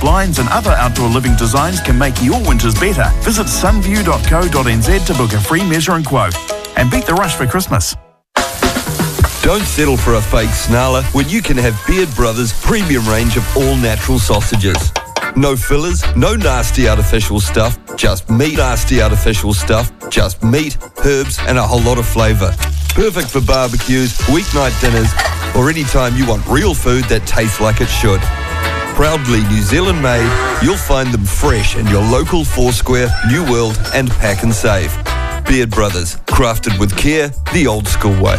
blinds and other outdoor living designs can make your winters better. Visit sunview.co.nz to book a free measure and quote. And beat the rush for Christmas. Don't settle for a fake snarler when you can have Beard Brothers' premium range of all-natural sausages. No fillers, no nasty artificial stuff, just meat. Nasty artificial stuff, just meat, herbs and a whole lot of flavour. Perfect for barbecues, weeknight dinners, or any time you want real food that tastes like it should. Proudly New Zealand made, you'll find them fresh in your local Foursquare, New World and Pack and Save. Beard Brothers, crafted with care, the old school way.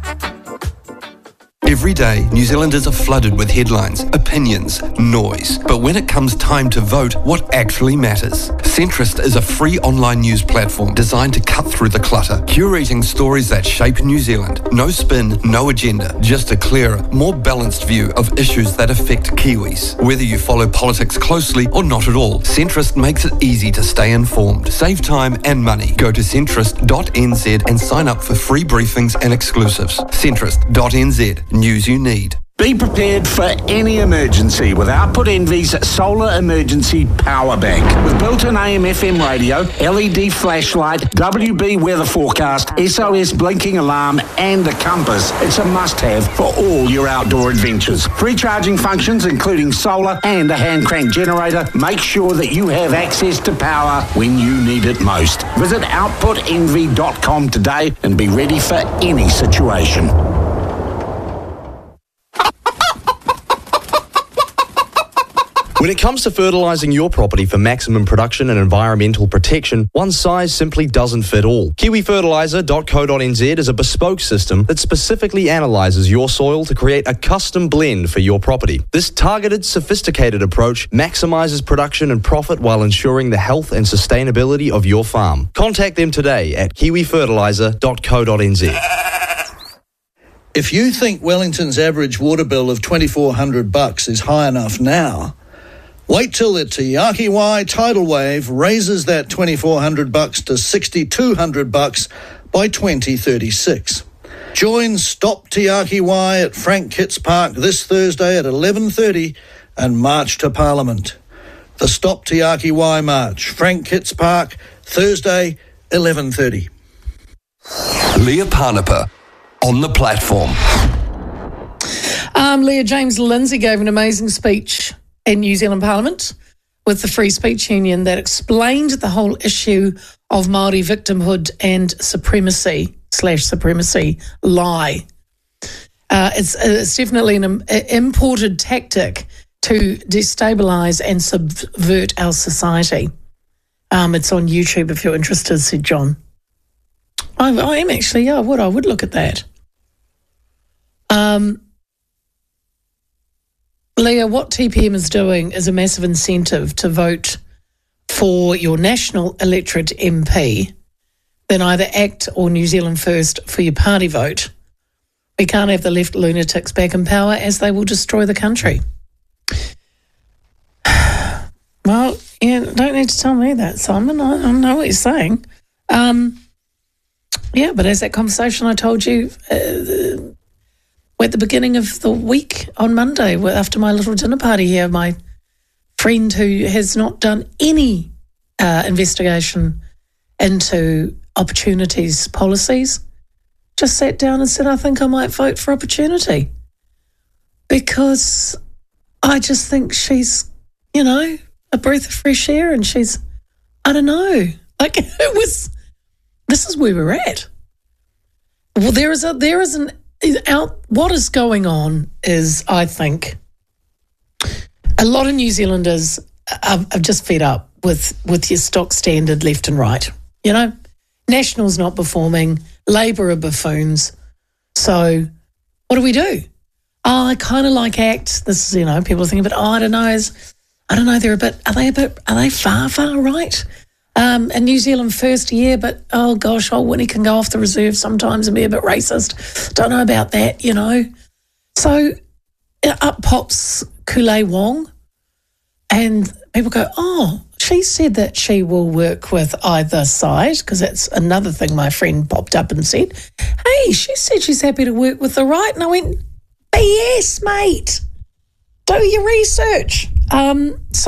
Every day, New Zealanders are flooded with headlines, opinions, noise. But when it comes time to vote, what actually matters? Centrist is a free online news platform designed to cut through the clutter, curating stories that shape New Zealand. No spin, no agenda, just a clearer, more balanced view of issues that affect Kiwis. Whether you follow politics closely or not at all, Centrist makes it easy to stay informed. Save time and money. Go to centrist.nz and sign up for free briefings and exclusives. Centrist.nz. News you need. Be prepared for any emergency with Output Envy's Solar Emergency Power Bank. With built-in AM/FM radio, LED flashlight, WB weather forecast, SOS blinking alarm and a compass, it's a must-have for all your outdoor adventures. Free charging functions including solar and a hand-crank generator. Make sure that you have access to power when you need it most. Visit outputenvy.com today and be ready for any situation. When it comes to fertilising your property for maximum production and environmental protection, one size simply doesn't fit all. KiwiFertiliser.co.nz is a bespoke system that specifically analyses your soil to create a custom blend for your property. This targeted, sophisticated approach maximises production and profit while ensuring the health and sustainability of your farm. Contact them today at KiwiFertiliser.co.nz. If you think Wellington's average water bill of $2,400 is high enough now, wait till the Te Āki tidal wave raises that $2,400 to $6,200 by 2036. Join Stop Te Āki at Frank Kitts Park this Thursday at 11:30 and march to Parliament. The Stop Te Āki March, Frank Kitts Park, Thursday, 11:30. Leah Parnapa on the platform. Leah, James Lindsay gave an amazing speech in New Zealand Parliament with the Free Speech Union that explained the whole issue of Māori victimhood and supremacy lie. It's definitely an imported tactic to destabilise and subvert our society. It's on YouTube if you're interested, said John. I am actually, yeah, I would look at that. Leah, what TPM is doing is a massive incentive to vote for your national electorate MP, then either ACT or New Zealand First for your party vote. We can't have the left lunatics back in power as they will destroy the country. Well, yeah, don't need to tell me that, Simon. I know what you're saying. Yeah, but as that conversation I told you at the beginning of the week on Monday, after my little dinner party here, my friend who has not done any investigation into Opportunity's policies just sat down and said, I think I might vote for Opportunity because I just think she's, a breath of fresh air, and she's, I don't know, this is where we're at. Well, what is going on is, I think, a lot of New Zealanders are just fed up with your stock standard left and right. National's not performing, Labour are buffoons. So what do we do? Oh, I kind of like ACT. This is, people are thinking, but I don't know, are they far right? And New Zealand First, yeah, but oh gosh, Winnie can go off the reserve sometimes and be a bit racist. Don't know about that, So up pops Kulei Wong, and people go, oh, she said that she will work with either side, because that's another thing my friend popped up and said. Hey, she said she's happy to work with the right. And I went, BS, mate. Do your research. So